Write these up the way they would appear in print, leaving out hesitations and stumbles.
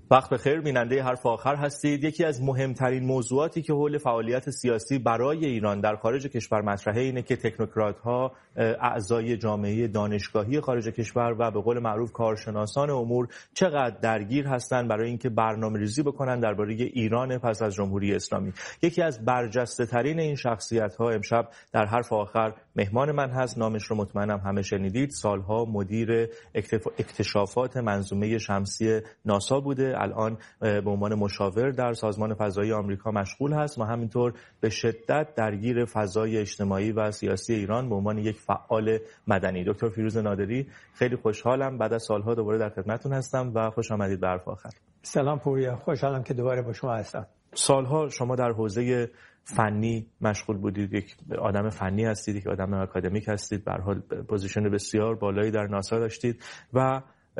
وقت بخیر، بیننده حرف آخر هستید. یکی از مهمترین موضوعاتی که حول فعالیت سیاسی برای ایران در خارج کشور مطرحه اینه که تکنوکرات‌ها، اعضای جامعه دانشگاهی خارج کشور و به قول معروف کارشناسان امور چقدر درگیر هستند برای اینکه برنامه‌ریزی بکنن درباره ایران پس از جمهوری اسلامی. یکی از برجسته‌ترین این شخصیت‌ها امشب در حرف آخر مهمان من هست. نامش رو مطمئنم همه شنیدید. سالها مدیر اکتشافات منظومه شمسی ناسا بوده. الان به عنوان مشاور در سازمان فضایی آمریکا مشغول هست و همینطور به شدت درگیر فضای اجتماعی و سیاسی ایران به عنوان یک فعال مدنی. دکتر فیروز نادری، خیلی خوشحالم بعد از سالها دوباره در خدمتتون هستم و خوش آمدید به حرف آخر. سلام پوریا، خوشحالم که دوباره با شما هستم. سالها شما در حوزه فنی مشغول بودید، یک آدم فنی هستید، یک آدم آکادمیک هستید، به هر حال پوزیشن بسیار بالایی در ناسا داشتید و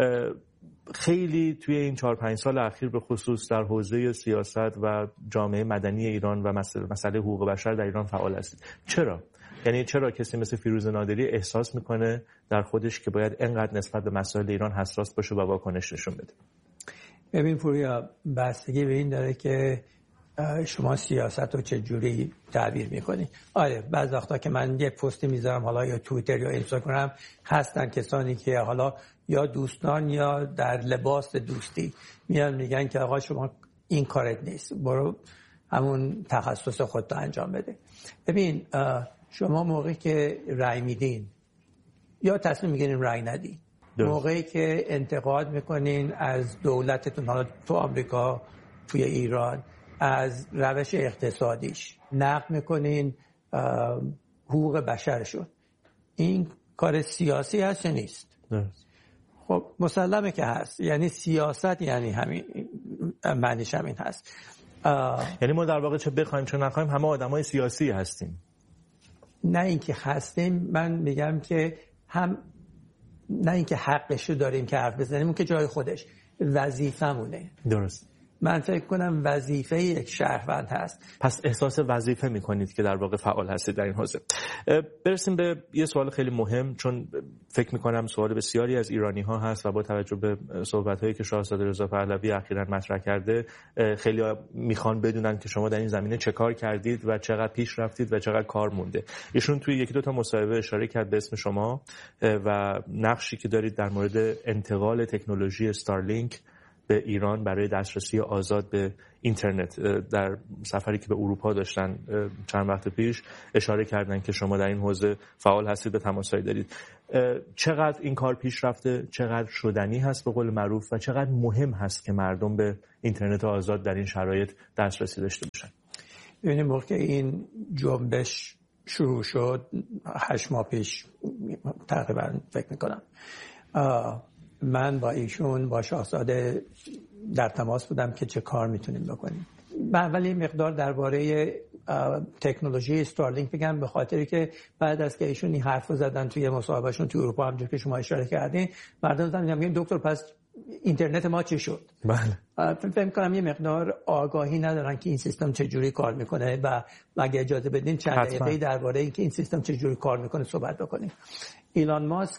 خیلی توی این 4-5 سال اخیر به خصوص در حوزه سیاست و جامعه مدنی ایران و مسئله حقوق بشر در ایران فعال هستید. چرا؟ یعنی چرا کسی مثل فیروز نادری احساس میکنه در خودش که باید اینقدر نسبت به مسائل ایران حساس باشه و واکنش نشون بده؟ ببین پوریا، بستگی به این داره که شما سیاست رو چه جوری تعبیر میکنید. آره، بعضی وقتا که من یه پستی میذارم، حالا یا توییتر یا اینستاگرام، هستن کسانی که حالا یا دوستان یا در لباس دوستی میان میگن که آقا شما این کارت نیست، برو همون تخصص خودت انجام بده. ببین، شما موقعی که رأی میدین یا تصمیم میگیرین رأی ندین، موقعی که انتقاد میکنین از دولتتون، حالا تو آمریکا، توی ایران، از روش اقتصادیش، نقد میکنین حقوق بشرشون، این کار سیاسی هست یا نیست؟ خب مسلمه که هست. یعنی سیاست یعنی همین، معنیش همین هست. یعنی ما در واقع چه بخوایم چه نخوایم همه آدمای سیاسی هستیم. نه اینکه هستیم، من میگم که هم نه اینکه حقشو داریم که حرف بزنیم، اون که جای خودش، وظیفمونه. درست. من فکر کنم وظیفه یک شهروند هست. پس احساس وظیفه میکنید که در واقع فعال هستید در این حوزه. برسیم به یه سوال خیلی مهم، چون فکر میکنم سوال بسیاری از ایرانی ها هست و با توجه به صحبت هایی که شاهزاده رضا پهلوی اخیراً مطرح کرده، خیلی میخوان بدونن که شما در این زمینه چه کار کردید و چقدر پیش رفتید و چقدر کار مونده. ایشون توی 1-2 تا مصاحبه اشاره کرد به اسم شما و نقشی که دارید در مورد انتقال تکنولوژی استارلینک به ایران برای دسترسی آزاد به اینترنت. در سفری که به اروپا داشتن چند وقت پیش اشاره کردن که شما در این حوزه فعال هستید، به تماسایی دارید. چقدر این کار پیش رفته، چقدر شدنی هست به قول معروف و چقدر مهم هست که مردم به اینترنت آزاد در این شرایط دسترسی داشته باشن؟ ببینید، موقع این جنبش شروع شد 8 ماه پیش تقریبا فکر میکنم، من با ایشون، با شاهزاده در تماس بودم که چه کار میتونیم بکنیم. من ولی مقدار درباره تکنولوژی استارلینک بگم، به خاطری که بعد از که ایشون این حرفو زدن توی مصاحبهشون توی اروپا، همونجوری که شما اشاره کردین، مردم زدن میگن دکتر پس اینترنت ما چی شد؟ بله. فکر کنم یه مقدار آگاهی ندارن که این سیستم چه جوری کار میکنه و اگه اجازه بدین چند دقیقه درباره اینکه این سیستم چه جوری کار میکنه صحبت بکنیم. ایلان ماسک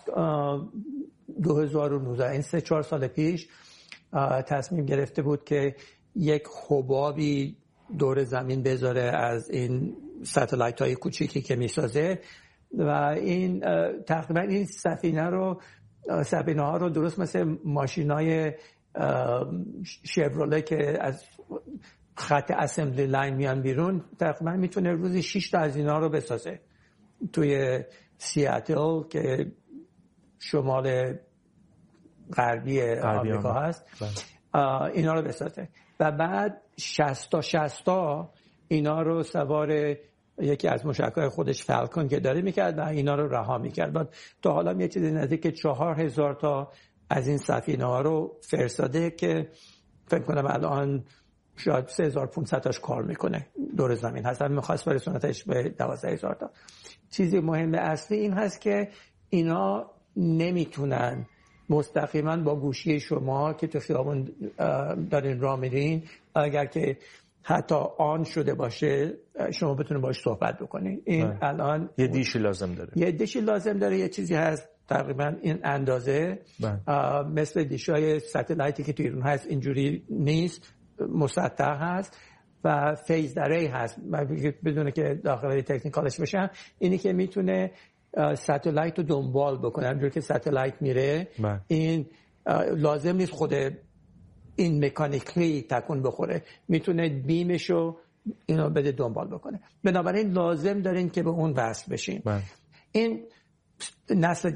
2019، این 3-4 سال پیش، تصمیم گرفته بود که یک حبابی دور زمین بذاره از این ستلایت های کوچیکی که میسازه و این تقریبا این سفینه ها رو درست مثل ماشینای شیورله که از خط اسمبلی لاین میان بیرون، تقریبا میتونه روزی 6 تا از اینا رو بسازه توی سیاتل که شمال غربی آمریکا هست. اینا رو بسازه و بعد 60 اینا رو سوار یکی از موشک‌های خودش فالکون که داره میکرد و اینا رو رها میکرد. تا حالا یه چیزی نزدیک 4000 تا از این سفینه ها رو فرستاده که فکر کنم الان شاید 3500 تاش کار میکنه دور زمین. هستن میخواست برسونتش به 12000 تا. چیزی مهم اصلی این هست که اینا نمیتونن مستقیما با گوشی شما که تو خیابون دارین راه میرین، اگر که حتی آن شده باشه، شما بتونید باهاش صحبت بکنید. این الان یه دیشی لازم داره. یه چیزی هست تقریبا این اندازه، مثل دیشای ستلایتی که تو ایران هست اینجوری نیست، مسطح هست و فیز اری هست. بدونه که داخل تکنیکالش بشم، اینی که میتونه ستلایت رو دنبال بکنه. همونجوری که ستلایت میره این لازم نیست خود این مکانیکلی تکون بخوره، میتونه بیمشو اینو بده دنبال بکنه. بنابراین لازم دارین که به اون وصل بشین. این نسل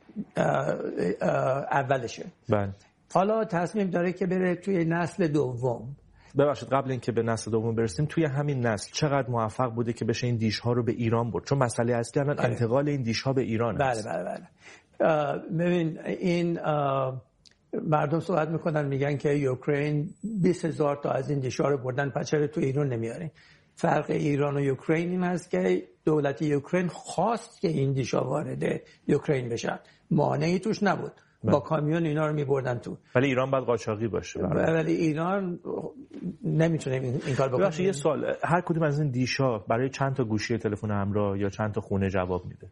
اولشه. حالا تصمیم داره که بره توی نسل دوم. ببخشید قبل اینکه به نسل دوم برسیم، توی همین نسل چقدر موفق بوده که بشه این دیش‌ها رو به ایران برد؟ چون مسئله اصلی الان انتقال این دیش‌ها به ایران است. بله. ببین این مردم صحبت میکنن، میگن که یوکرین 20,000 تا از این دیش‌ها رو بردن، پس چرا تو ایران نمیارین؟ فرق ایران و یوکرین این است که دولت یوکرین خواست که این دیش‌ها وارد یوکرین بشن، مانعی توش نبود. با کامیون اینا رو میبردن تو. ولی ایران باید قاچاقی باشه. ولی ایران نمیتونه این کار بکنه. یه سوال، هر کدوم از این دیشا برای چند تا گوشی تلفن همراه یا چند تا خونه جواب میده؟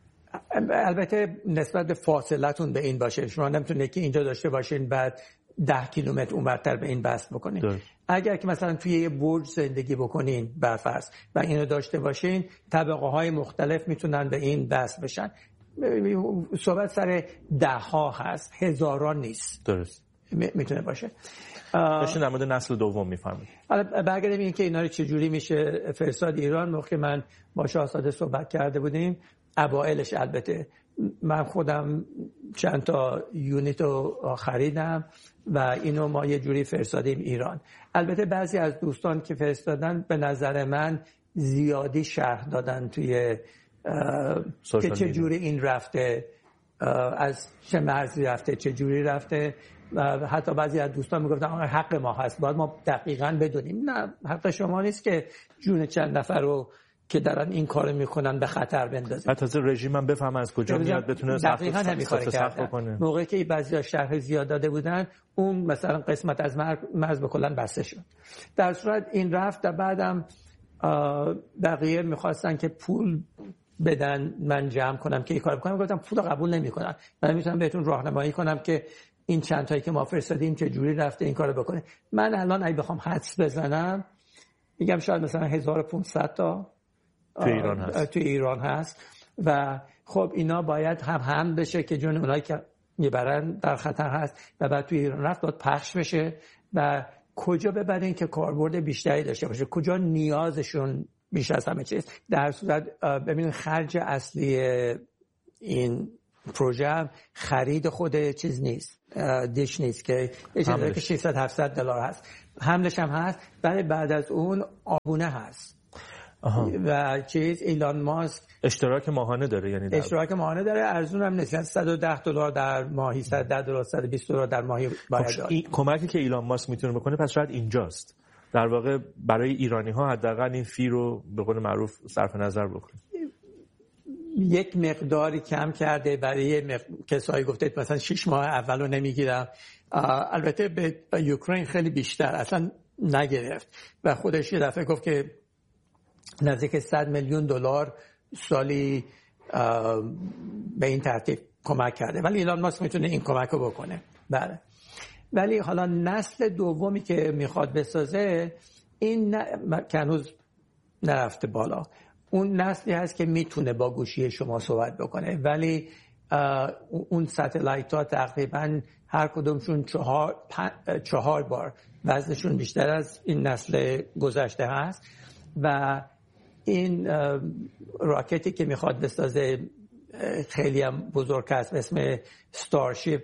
البته نسبت به فاصلتون به این باشه. شما نمیتونه که اینجا داشته باشین بعد 10 کیلومتر اونورتر به این بس بکنین. اگر که مثلا توی یه برج زندگی بکنین برفرض و اینو داشته باشین، طبقه های مختلف میتونن به این بس بشن. صحبت سر 10 ها هست، هزاران نیست. درست. میتونه باشه. داشتین در مورد نسل دوم میفرمایید. حالا برگردیم این که اینا رو چجوری میشه فرستاد ایران. موقع من با شاهزاده صحبت کرده بودیم، اوایلش البته من خودم چند تا یونیت رو خریدم و اینو ما یه جوری فرستادیم ایران. البته بعضی از دوستان که فرستادن به نظر من زیادی شرح دادن توی که چه جوری این رفته، از چه مرزی رفته، چه جوری رفته. حتی بعضی از دوستان میگفتن حق ما هست، باید ما دقیقاً بدونیم. نه، حق شما نیست که جون چند نفر رو که دارن این کارو میکنن به خطر بندازید. حتی رژیم هم بفهم از کجا میاد، بتونه دقیقاً همین کارو کنه. موقعی که بعضیا شرح زیاد داده بودن، اون مثلا قسمت از مرز به کلا بسته شد. در صورت این رفت و بعدم بقیه میخواستن که پول بدن من جمع کنم که این کارو بکنم. گفتم پول قبول نمیکنن، من میتونم بهتون راهنمایی کنم که این چند تایی که ما فرستادیم چه جوری رفته این کارو بکنه. من الان اگه بخوام حدس بزنم میگم شاید مثلا 1500 تا تو ایران هست و خب اینا باید هم بشه که جون اونایی که میبرن در خطر هست و بعد تو ایران رفت باید پخش بشه و کجا ببرین که کاربرد بیشتری داشته باشه، کجا نیازشون بیش از همه چیز. در صورت ببینید خرج اصلی این پروژه خرید خود چیز نیست، دیش نیست که چیزی که 600-700 دلار هست، حملش هم هست، ولی بعد از اون آبونه هست. و چیز ایلان ماسک اشتراک ماهانه داره، یعنی اشتراک ماهانه داره، ارزون هم نیست، $110 در ماهی، $110 $120 در ماهی باید داد. کمکی که ایلان ماسک میتونه بکنه پس شاید اینجاست. در واقع برای ایرانی ها حداقل این فی رو به قول معروف صرف نظر بکنه. یک مقداری کم کرده برای کسایی گفته مثلا 6 ماه اولو نمیگیرم. البته به یوکرین خیلی بیشتر اصلا نگرفت و خودش یه دفعه گفت که نزدیک $100 میلیون سالی به این ترتیب کمک کرده، ولی ایلان ماسک میتونه این کمک رو بکنه. بله. ولی حالا نسل دومی که میخواد بسازه این که هنوز نرفته بالا، اون نسلی هست که میتونه با گوشی شما صحبت بکنه، ولی اون ستلایت ها تقریبا هر کدومشون 4 بار وزنشون بیشتر از این نسل گذشته هست و این راکتی که میخواد بسازه خیلی هم بزرگ است، اسم ستارشیپ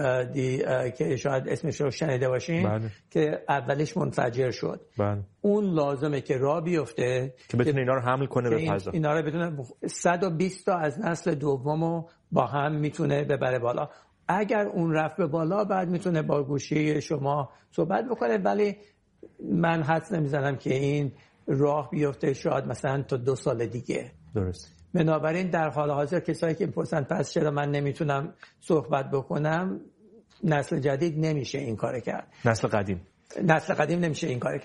که شاید اسمش رو شنیده باشین. که اولش منفجر شد. اون لازمه که راه بیفته که بتونه اینا رو حمل کنه به فضا. اینا رو بتونه 120 تا از نسل دومو با هم میتونه ببره بالا. اگر اون رفت به بالا بعد میتونه با گوشی شما صحبت بکنه، ولی من حدس نمیزنم که این راه بیفته، شاید مثلا تا 2 سال دیگه. درست. بنابراین در حال حاضر کسایی که میپرسن پس چرا من نمیتونم صحبت بکنم، نسل جدید نمیشه این کارو کرد. نسل قدیم نمیشه این کارو کرد.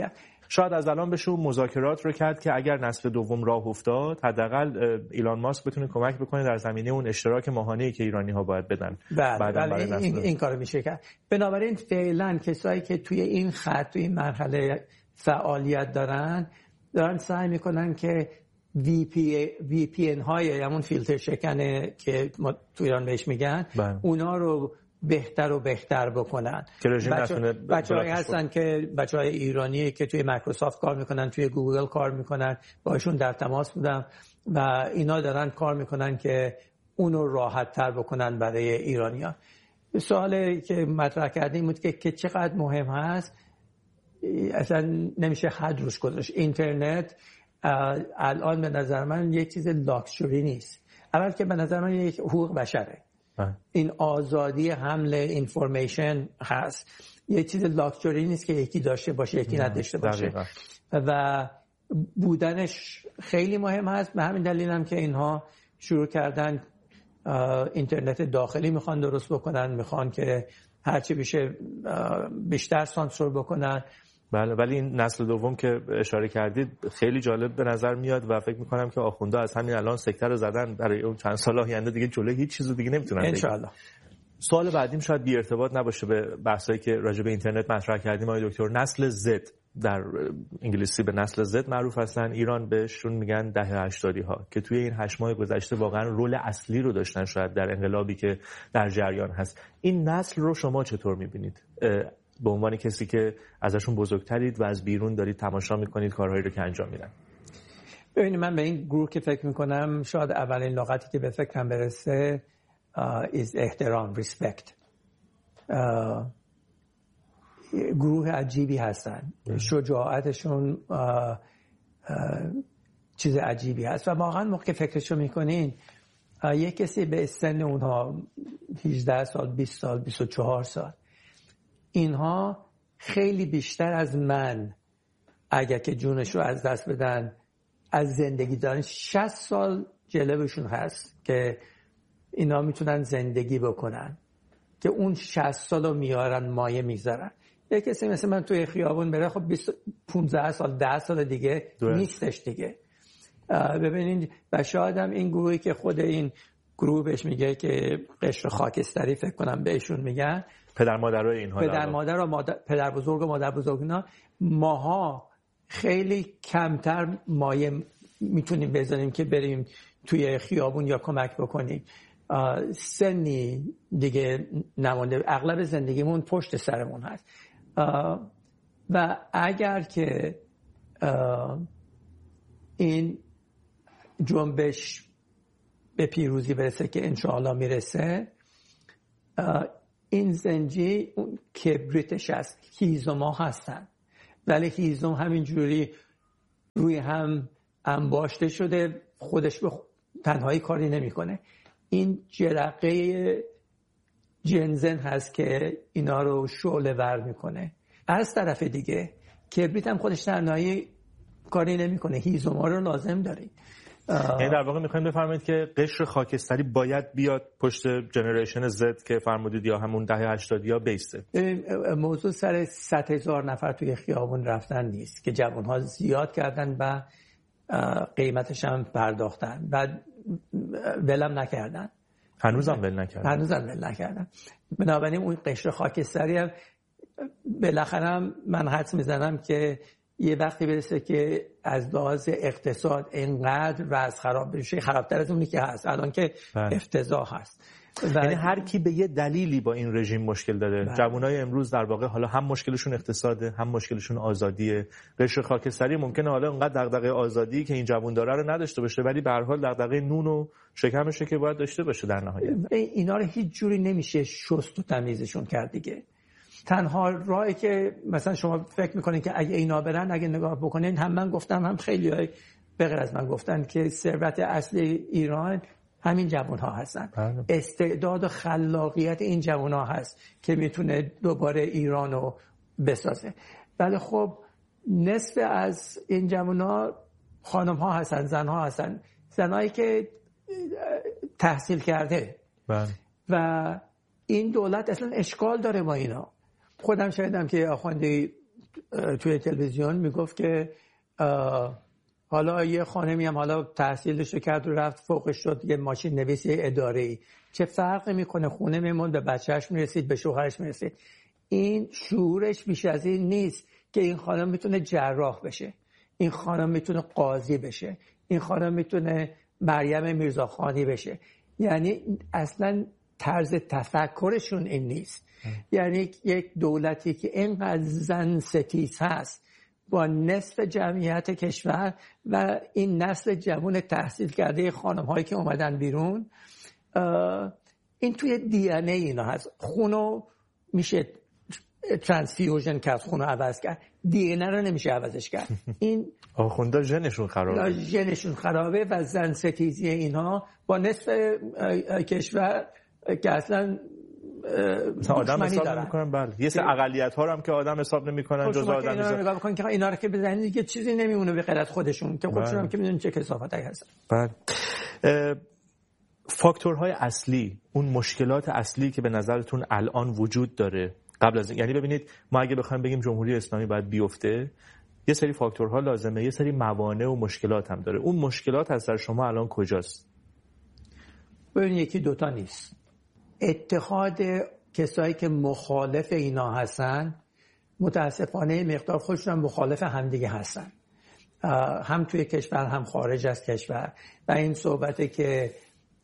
شاید از الان بشه مذاکرات رو کرد که اگر نسل دوم راه افتاد حداقل ایلان ماسک بتونه کمک بکنه در زمینه اون اشتراک ماهانه‌ای که ایرانی‌ها باید بدن. بله این کارو میشه کرد. بنابراین فعلا کسایی که توی این خط توی این مرحله فعالیت دارن سعی میکنن که VPN های همون فیلتر شکنه که ما تو ایران بهش میگن اونا رو بهتر و بهتر بکنن. بچه‌هایی هستن که بچه‌های ایرانی که توی مایکروسافت کار میکنن، توی گوگل کار میکنن، باشون در تماس بودم و اینا دارن کار میکنن که اونو راحت تر بکنن برای ایرانیان. سوالی که مطرح کردیم بود که چقدر مهم هست، اصلا نمیشه حد روش گذاشت. اینترنت الان به نظر من یک چیز لاکچری نیست. اول که به نظر من یک حقوق بشره. این آزادی حمل اینفورمیشن هست. یک چیز لاکچری نیست که یکی داشته باشه یکی نداشته باشه و بودنش خیلی مهم هست. به همین دلیل هم که اینها شروع کردن اینترنت داخلی میخوان درست بکنن، میخوان که هرچی بشه بیشتر سانسور بکنن. بله، ولی این نسل دوم که اشاره کردید خیلی جالب به نظر میاد و فکر میکنم که آخونده از همین الان سکته رو زدن برای اون چند سال آینده دیگه جلوی هیچ چیزو دیگه نمیتونن ان شاء الله. سوال بعدیم شاید بی ارتباط نباشه به بحثایی که راجع به اینترنت مطرح کردیم آقای دکتر. نسل زد در انگلیسی به نسل زد معروف هستن، ایران بهشون میگن دهه 80 ها، که توی این 8 ماه گذشته واقعا رول اصلی رو داشتن شاید در انقلابی که در جریان هست. این نسل رو شما چطور میبینید به عنوان کسی که ازشون بزرگترید و از بیرون دارید تماشا میکنید کارهایی رو که انجام میدن؟ ببینید من به این گروه که فکر میکنم شاید اولین لغتی که به فکرم برسه احترام، ریسپکت. گروه عجیبی هستن، شجاعتشون چیز عجیبی هست و واقعا موقع که فکرشو میکنین یک کسی به سن اونها 18 سال 20 سال 24 سال اینها خیلی بیشتر از من اگر که جونش رو از دست بدن از زندگی دارن. 60 سال جلوشون هست که اینا میتونن زندگی بکنن که اون 60 سال رو میارن مایه میذارن. یک کسی مثل من توی خیابون بره خب 15 سال 10 سال دیگه نیستش دیگه. ببینید و شاید هم این گروهی که خود این گروه بهش میگه که قشر خاکستری فکر کنم بهشون میگن پدر مادرای اینها، پدر بزرگ و مادر بزرگ اینا، ماها خیلی کمتر مایه میتونیم بذاریم که بریم توی خیابون یا کمک بکنیم. سنی دیگه نمونده، اغلب زندگیمون پشت سرمون هست و اگر که این جنبش به پیروزی برسه که انشاءالله میرسه، این زنجی اون کبریتش هست. هیزم ها هستن ولی هیزم همینجوری روی هم انباشته شده، خودش به تنهایی کاری نمیکنه. این جرقه جنزن هست که اینا رو شعله ور میکنه. از طرف دیگه کبریت هم خودش تنهایی کاری نمیکنه، هیزم ها رو لازم داره. یعنی در واقع میخوایم بفرمایید که قشر خاکستری باید بیاد پشت جنریشن زد که فرمودید یا همون دهه 80 یا بیسته. موضوع سر 100,000 نفر توی خیابون رفتن نیست که جوانها زیاد کردن و قیمتش هم پرداختن و ولم نکردن. هنوزم ول نکردن. بنابراین اون قشر خاکستری هم بالاخره من حدس میزنم که یه وقتی برسه که از لحاظ اقتصاد اینقدر وضع خراب بشه، خرابتر از اونی که هست الان که افتضاح هست. یعنی هر کی به یه دلیلی با این رژیم مشکل داره. جوانای امروز در واقع حالا هم مشکلشون اقتصاده، هم مشکلشون آزادیه. قشر خاکستری ممکنه حالا اونقدر دغدغه آزادی که این جوان داره رو نداشته باشه، ولی به هر حال دغدغه نون و شکمشه که باید داشته باشه در نهایت. اینا رو هیچ جوری نمیشه شست و تمیزشون کرد دیگه. تنها راهی که مثلا شما فکر میکنین که اگه اینا برن، اگه نگاه بکنین، هم من گفتم هم خیلی به غیر از من گفتن که ثروت اصلی ایران همین جوان‌ها هستن. استعداد و خلاقیت این جوان‌ها هست که میتونه دوباره ایرانو بسازه. ولی خب نصف از این جوان‌ها خانم‌ها هستن، زن‌ها هستن، زنایی که تحصیل کرده و این دولت اصلا اشکال داره با اینا. خودم شاهدم که آخوندی توی تلویزیون میگفت که حالا یه خانمی هم حالا تحصیلش کرد و رفت فوقش شد یه ماشین نویسی اداره‌ای، چه فرقی میکنه، خونه میموند، به بچه‌اش میرسید، به شوهرش میرسید. این شعورش بیش از این نیست که این خانم میتونه جراح بشه، این خانم میتونه قاضی بشه، این خانم میتونه مریم میرزاخانی بشه. یعنی اصلا طرز تفکرشون این نیست. یعنی یک دولتی که اینقدر زن ستیز هست با نصف جمعیت کشور و این نسل جوان تحصیل کرده خانم هایی که اومدن بیرون، این توی دی ان ای اینا هست. خونو میشه ترانسفیوژن کرد، خونو عوض کرد، دی ان ای رو نمیشه عوضش کرد. این آخوندا ژنشون خرابه، ژنشون خرابه و زن ستیزی اینها با نصف کشور که اصلا آدم حساب نمی‌کنن. بله یه سری اقلیت‌ها رو هم که آدم حساب نمی‌کنن جز آدم اینا رو نگاه بکنین که اینا رو که بزنید دیگه چیزی نمیمونه به غیر از خودشون که خودشون هم که میدونن چه کثافتایی هستن. بله. فاکتورهای اصلی، اون مشکلات اصلی که به نظرتون الان وجود داره قبل از یعنی ببینید ما اگه بخوایم بگیم جمهوری اسلامی باید بیفته، یه سری فاکتورها لازمه، یه سری موانع و مشکلات هم داره. اون مشکلات از نظر شما الان کجاست؟ ببین یکی دوتا نیست. اتحاد کسایی که مخالف اینا هستن متاسفانه مقدار خودشون مخالف همدیگه هستن، هم توی کشور هم خارج از کشور. و این صحبته که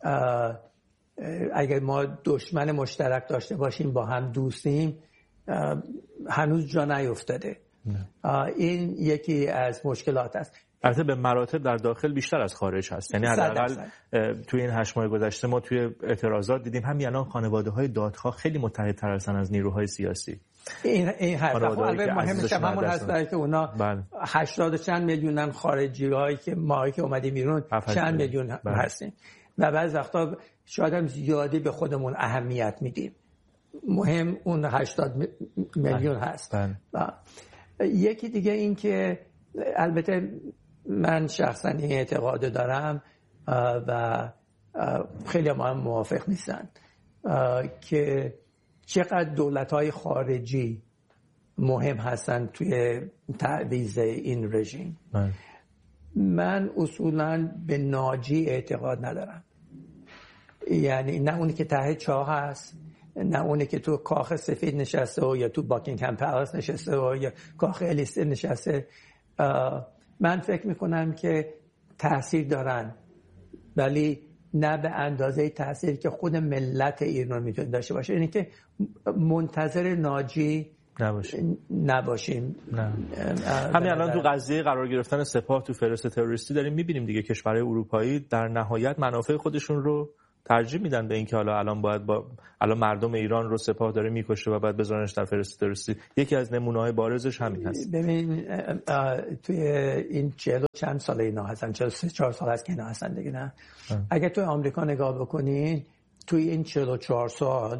اگر ما دشمن مشترک داشته باشیم با هم دوستیم هنوز جا نیفتاده. این یکی از مشکلات است. البته به مراتب در داخل بیشتر از خارج هست. یعنی حداقل توی این 8 ماه گذشته ما توی اعتراضات دیدیم همین الان خانواده‌های دادخواه خیلی متحدتر هستن از نیروهای سیاسی. این هست. البته مهمش همون هست که اونا 80 چند میلیونن خارجی‌هایی که ما که اومدیم بیرون چند میلیون هستیم و بعضی وقتا شاید هم زیادی به خودمون اهمیت میدیم. مهم اون 80 میلیون هست. یکی دیگه این که البته من شخصا این اعتقاد دارم و خیلی هم موافق نیستن که چقدر دولت‌های خارجی مهم هستن توی تعویض این رژیم. من اصولاً به ناجی اعتقاد ندارم. یعنی نه اونی که ته چاه هست، نه اونی که تو کاخ سفید نشسته و یا تو باکینگهام پالاس نشسته و یا کاخ الیسه نشسته. من فکر میکنم که تأثیر دارن ولی نه به اندازه تأثیر که خود ملت ایران میتونه داشته باشه. یعنی که منتظر ناجی نباشیم. همین الان تو قضیه قرار گرفتن سپاه تو فهرست تروریستی داریم میبینیم دیگه کشورهای اروپایی در نهایت منافع خودشون رو ترجیح میدن به اینکه حالا الان مردم ایران رو سپاه داره میکشه و بعد بذارنش در فهرست تروریستی. یکی از نمونه‌های بارزش همین هست. ببین توی این 40 چند سال اینا هستن، 43-4 سال است که اینا هستن دیگه. نه اگه توی آمریکا نگاه بکنین توی این 44 سال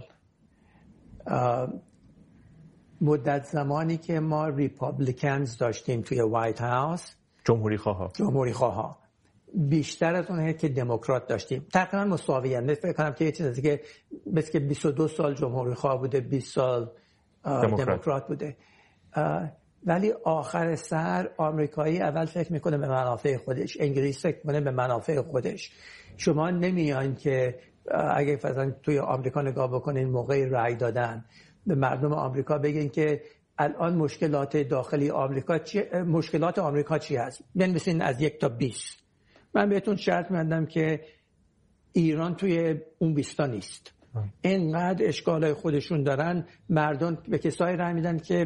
مدت زمانی که ما ریپابلیکنز داشتیم توی وایت هاوس، جمهوری خواه بیشتر از اونه که دموکرات داشتیم. تقریبا مساویان. فکر کنم که یه چیزی که مثل که 22 سال جمهوری خواه بوده، 20 سال دموکرات بوده. ولی آخر سر آمریکایی اول فکر میکنه به منافع خودش، انگلیس فکر میکنه به منافع خودش. شما نمیان که اگه مثلا توی آمریکا نگاه بکنین موقع رأی دادن به مردم آمریکا بگین که الان مشکلات داخلی آمریکا مشکلات آمریکا چی هست، بنویسین از 1 تا 20. من بهتون شرط می‌دم که ایران توی اون 20 نیست. اینقدر اشکالای خودشون دارن. مردم به کسایی رای میدن که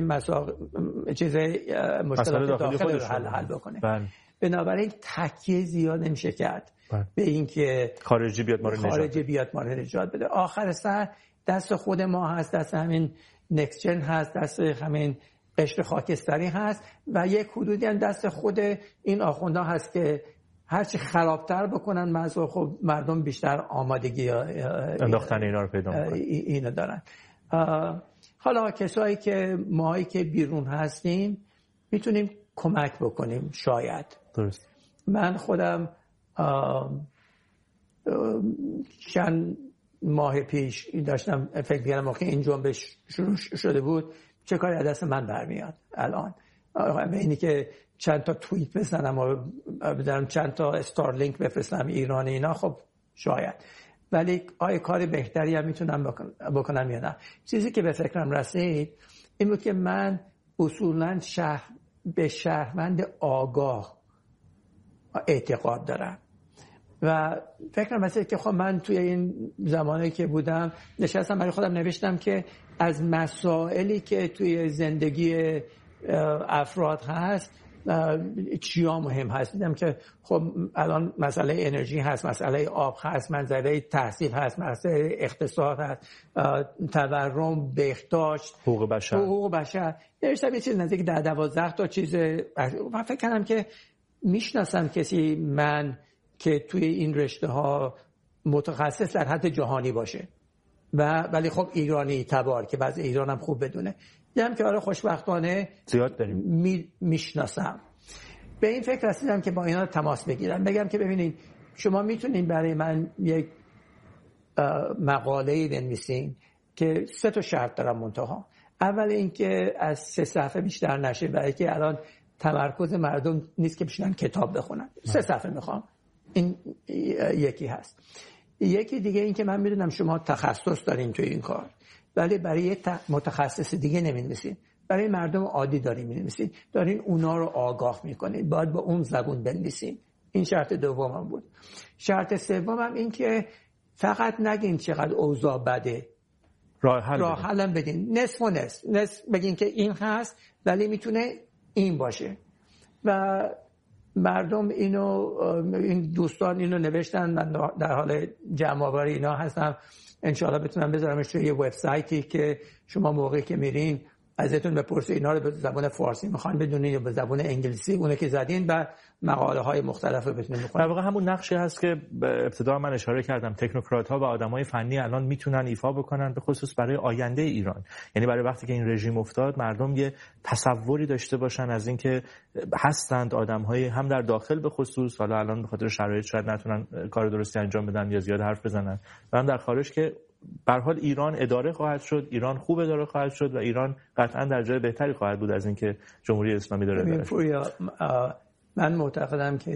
مشکلات داخلی رو حل بکنه. بنابراین تکیه زیاد نمیشه کرد به این که خارجی بیاد ما رو نجات بده. آخر سر دست خود ما هست، دست همین نکست جن هست، دست همین قشر خاکستری هست و یک حدودی هم دست خود این آخوندا هست که هرچی خرابتر بکنن خب مردم بیشتر آمادگی انداختن اینا رو پیدا میکنن. اینو دارن. حالا کسایی که ماهایی که بیرون هستیم میتونیم کمک بکنیم شاید. درست. من خودم چند ماه پیش داشتم فکر می‌کردم موقع این جنبش شروع شده بود چه کاری از دست من برمیاد الان؟ اینی که چند تا توییت بزنم و بدارم چند تا استارلینک بفرستم ایران اینا، خب شاید، ولی آیا کار بهتری هم میتونم بکنم یا نه؟ چیزی که به فکرم رسید این بود که من اصولاً به شهروند آگاه اعتقاد دارم و فکرم رسید که خب من توی این زمانی که بودم نشستم برای خودم نوشتم که از مسائلی که توی زندگی افراد هست چیا مهم هست. دیدم که خب الان مسئله انرژی هست، مسئله آب هست، مسئله تحصیل هست، مسئله اقتصاد هست، تورم، بهداشت، حقوق بشر. نوشتم یه چیز نزدیک 10-12 تا چیز. من فکر کردم که میشناسم کسی من که توی این رشته ها متخصص در حد جهانی باشه ولی خب ایرانی تبار که بعضی ایران هم خوب بدونه. دیدم که آره خوشبختانه زیاد داریم میشناسم. به این فکر رسیدم که با اینا تماس بگیرم، بگم که ببینید شما میتونین برای من یک مقاله‌ای بنویسین که 3 تا شرط دارم منتها. اول اینکه از 3 صفحه بیشتر نشه، برای که الان تمرکز مردم نیست که بشینن کتاب بخونن. 3 صفحه میخوام. این یکی هست. یکی دیگه این که من میدونم شما تخصص دارین توی این کار، ولی برای یک متخصص دیگه نمی‌نویسین، برای مردم عادی دارین می‌نویسین، دارین اونا رو آگاه می‌کنید، باید با اون زبون بنویسین. این شرط دومم بود. شرط سومم این که فقط نگین چقدر اوضاع بده، راه حل بدین، نصف و نصف بگین که این هست ولی میتونه این باشه. و مردم این دوستان اینو نوشتن، من در حال جمع آوری اینا هستم، انشاءالله بتونم بذارمش توی یه وبسایتی که شما موقعی که میرین ازتون بپرسه اینا رو به زبان فارسی میخوان بدونین یا به زبان انگلیسی، اونه که زدین و مقاله های مختلف رو بتونین بخونین. در واقع همون نقشی هست که ابتدا من اشاره کردم تکنوکرات ها و آدمای فنی الان میتونن ایفا بکنن، به خصوص برای آینده ایران. یعنی برای وقتی که این رژیم افتاد مردم یه تصوری داشته باشن از اینکه هستند آدم‌های هم در داخل به خصوص، حالا الان به خاطر شرایط شاید نتونن کار درستی انجام بدن یا زیاد حرف بزنن، و هم در خارج که به هر حال ایران اداره خواهد شد، ایران خوب اداره خواهد شد و ایران قطعا در جای بهتری خواهد بود از اینکه جمهوری اسلامی داره. من معتقدم که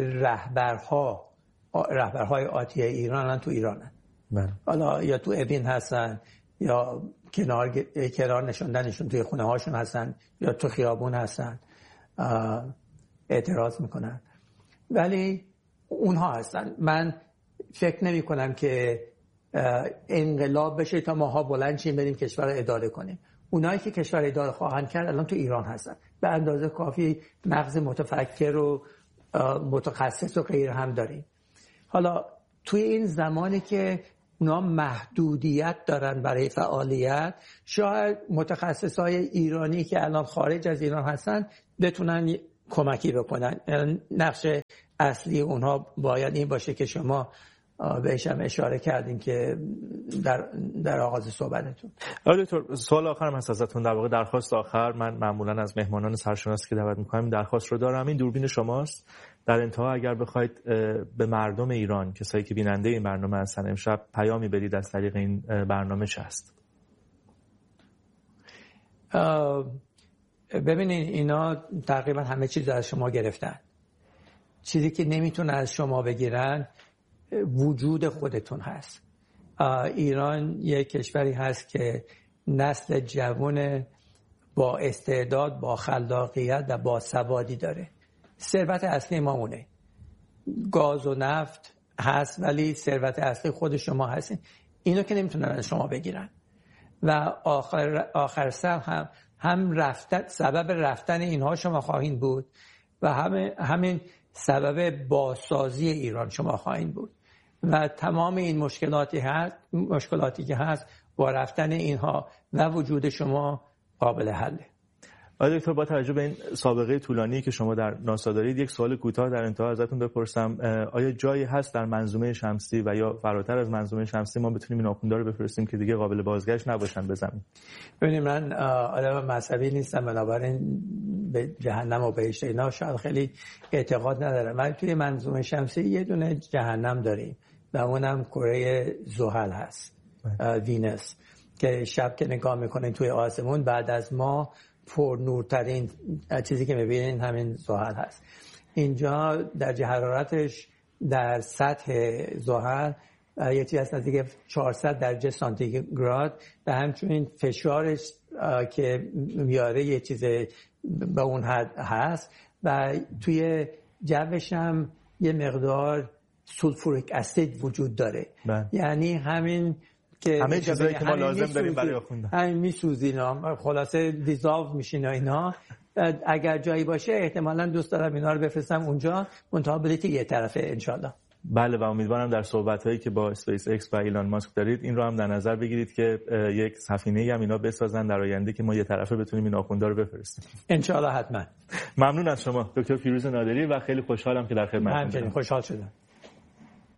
رهبرهای آتی ایران تو ایرانن. حالا یا تو اوین هستن یا کنار نشوندنشون توی خونه هاشون هستن یا تو خیابون هستن اعتراض میکنن، ولی اونها هستن. من فکر نمی کنم که انقلاب بشه تا ماها بلند شیم بریم کشور اداره کنیم. اونایی که کشور اداره خواهند کرد الان تو ایران هستن، به اندازه کافی مغز متفکر و متخصص و غیره هم داریم. حالا توی این زمانی که اونا محدودیت دارن برای فعالیت، شاید متخصصای ایرانی که الان خارج از ایران هستن بتونن کمکی بکنن. نقش اصلی اونها باید این باشه که شما بهش هم اشاره کردیم که در آغاز صحبتتون. دکتر سوال آخرم هست ازتون، در واقع درخواست آخر. من معمولا از مهمانان سرشناسی که دعوت می‌کنم درخواست رو دارم، این دوربین شماست. در انتها اگر بخواید به مردم ایران، کسایی که بیننده این برنامه هستن، امشب پیامی بدید از طریق این برنامه چه هست؟ ببینین اینا تقریبا همه چیز از شما گرفتن. چیزی که نمیتونه از شما بگیرن وجود خودتون هست. ایران یک کشوری هست که نسل جوان با استعداد، با خلاقیت و با سوادی داره. ثروت اصلی ما اونه. گاز و نفت هست ولی ثروت اصلی خود شما هستین. اینو که نمیتونن از شما بگیرن. و آخر سر هم سبب رفتن اینها شما خواهید بود و همین سبب بازسازی ایران شما خواهید بود. و تمام این مشکلاتی که هست با رفتن اینها و وجود شما قابل حله. آقای دکتر، با توجه به این سابقه طولانی که شما در ناسا دارید، یک سوال کوتاه در انتها ازتون بپرسم. آیا جایی هست در منظومه شمسی و یا فراتر از منظومه شمسی ما بتونیم این آخوندا رو بفرستیم که دیگه قابل بازگشت نباشن به زمین؟ ببینید من آدم مذهبی نیستم، بنابراین به جهنم و بهشت اینا شاید خیلی اعتقاد ندارم. ولی توی منظومه شمسی یه دونه جهنم داریم و اونم کره زحل هست، وینس. که شب که نگاه میکنین توی آسمون بعد از ما پر نورترین چیزی که میبینین همین زحل هست. اینجا درجه حرارتش در سطح زحل یه چیز هست نزدیک 400 درجه سانتیگراد و همچنین فشارش که میاره یه چیز به اون حد هست و توی جوش هم یه مقدار سولفوریک اسید وجود داره. یعنی همین که همه چیزایی که ما لازم داریم برای آخوندن همین میسوزینا، خلاصه دیزالو میشین و اینا. اگر جایی باشه احتمالاً دوست دارم اینا رو بفرستم اونجا، منتابلیتی یه طرفه انشالله. بله و امیدوارم در صحبت‌هایی که با اسپیس ایکس و ایلان ماسک دارید این رو هم در نظر بگیرید که یک سفینه‌ای هم اینا بسازن در آینده که ما یه طرفه بتونیم این آخوندا رو بفرستیم. انشالله حتما. ممنون از شما دکتر پیروز نادری و خیلی خوشحالم که در خدمتتون. من خوشحال شدم.